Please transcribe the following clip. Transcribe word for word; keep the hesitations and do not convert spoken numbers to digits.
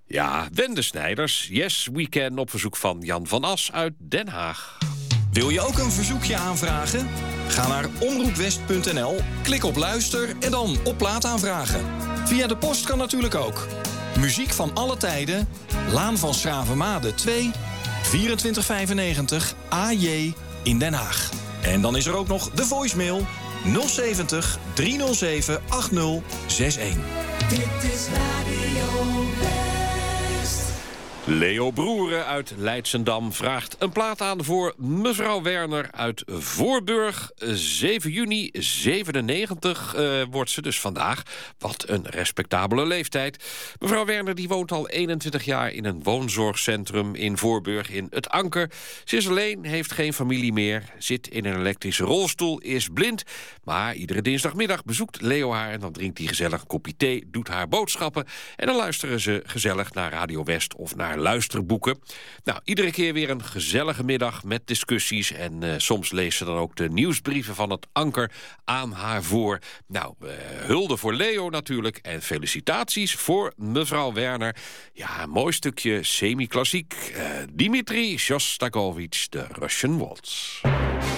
Ja, Wende Snijders, Yes We Can, op verzoek van Jan van As uit Den Haag. Wil je ook een verzoekje aanvragen? Ga naar omroep west punt n l, klik op luister en dan op plaat aanvragen. Via de post kan natuurlijk ook. Muziek van alle tijden, Laan van Schravenmade twee, vierentwintig vijfennegentig A J in Den Haag. En dan is er ook nog de voicemail nul zeventig, driehonderdzeven, achtzig zestig. Dit is Radio West. Leo Broeren uit Leidschendam vraagt een plaat aan voor mevrouw Werner uit Voorburg. zeven juni zevenennegentig uh, wordt ze dus vandaag. Wat een respectabele leeftijd. Mevrouw Werner die woont al eenentwintig jaar in een woonzorgcentrum in Voorburg in Het Anker. Ze is alleen, heeft geen familie meer, zit in een elektrische rolstoel, is blind. Maar iedere dinsdagmiddag bezoekt Leo haar en dan drinkt hij gezellig een kopje thee, doet haar boodschappen. En dan luisteren ze gezellig naar Radio West of naar luisterboeken. Nou, iedere keer weer een gezellige middag met discussies. En uh, soms leest ze dan ook de nieuwsbrieven van Het Anker aan haar voor. Nou, uh, hulde voor Leo natuurlijk. En felicitaties voor mevrouw Werner. Ja, een mooi stukje semi-klassiek. Uh, Dimitri Shostakovich, de Russian Waltz.